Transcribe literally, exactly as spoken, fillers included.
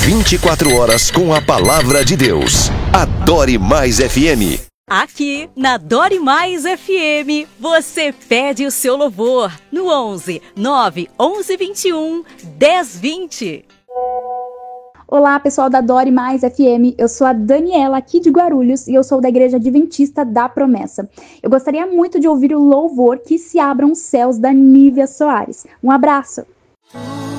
vinte e quatro horas com a palavra de Deus. Adore Mais F M. Aqui na Adore Mais F M, você pede o seu louvor no onze, nove, onze, vinte e um, dez, vinte. Olá, pessoal da Adore Mais F M, eu sou a Daniela aqui de Guarulhos e eu sou da Igreja Adventista da Promessa. Eu gostaria muito de ouvir o louvor Que Se Abram os Céus da Nívia Soares. Um abraço!